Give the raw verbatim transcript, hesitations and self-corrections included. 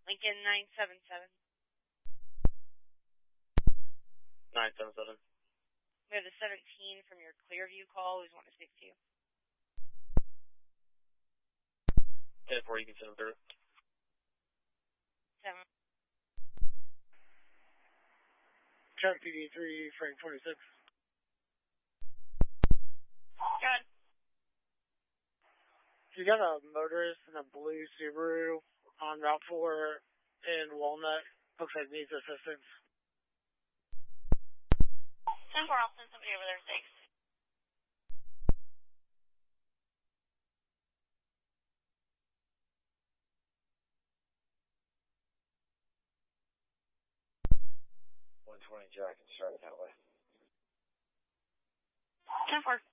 Lincoln nine seven seven. nine seven seven. We have the seventeen from your Clearview call who's wanting to speak to you. ten four, you can send them through. Seven. Traffic P D three, Frank twenty-six. Good. You got a motorist in a blue Subaru on Route four in Walnut. Looks like needs assistance. ten four, I'll send somebody over there, thanks. one twenty Jack and start that way. ten four.